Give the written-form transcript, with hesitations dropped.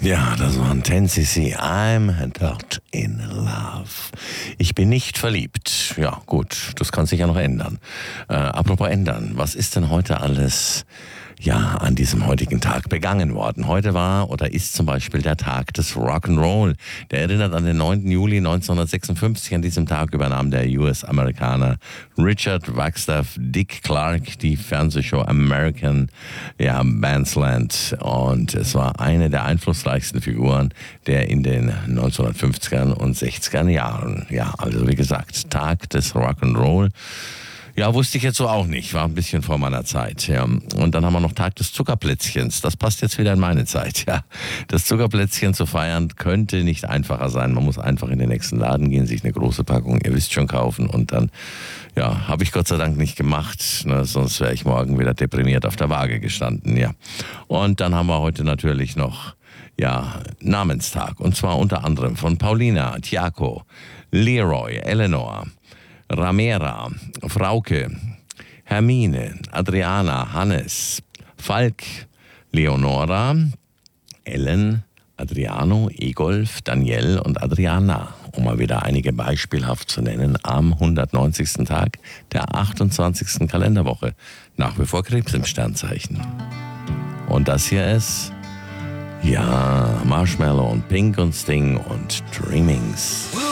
Ja, das war ein 10cc. I'm not in love. Ich bin nicht verliebt. Ja, gut, das kann sich ja noch ändern. Apropos ändern, was ist denn heute alles an diesem heutigen Tag begangen worden? Heute war oder ist zum Beispiel der Tag des Rock'n'Roll. Der erinnert an den 9. Juli 1956. An diesem Tag übernahm der US-Amerikaner Richard Wagstaff Dick Clark die Fernsehshow American Bandstand. Und es war eine der einflussreichsten Figuren der in den 1950er und 60er Jahren. Ja, also wie gesagt, Tag des Rock'n'Roll. Ja, wusste ich jetzt so auch nicht. War ein bisschen vor meiner Zeit. Ja. Und dann haben wir noch Tag des Zuckerplätzchens. Das passt jetzt wieder in meine Zeit. Ja. Das Zuckerplätzchen zu feiern könnte nicht einfacher sein. Man muss einfach in den nächsten Laden gehen, sich eine große Packung, ihr wisst schon, kaufen. Und dann, habe ich Gott sei Dank nicht gemacht. Ne, sonst wäre ich morgen wieder deprimiert auf der Waage gestanden. Ja. Und dann haben wir heute natürlich noch Namenstag. Und zwar unter anderem von Paulina, Tiago, Leroy, Eleanor, Ramera, Frauke, Hermine, Adriana, Hannes, Falk, Leonora, Ellen, Adriano, Egolf, Daniel und Adriana, um mal wieder einige beispielhaft zu nennen, am 190. Tag der 28. Kalenderwoche. Nach wie vor Krebs im Sternzeichen. Und das hier ist, Marshmallow und Pink und Sting und Dreamings.